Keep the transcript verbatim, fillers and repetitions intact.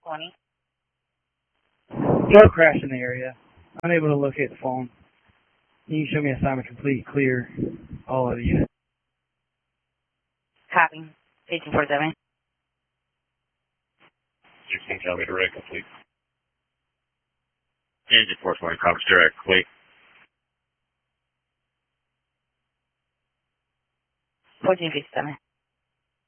twenty. No crash in the area. Unable to locate the phone. You can show me assignment complete, clear, all of the units. Copy. eighteen forty-seven. sixteen Calgary direct complete. Engine four twenty Conference direct complete. fourteen fifty-seven.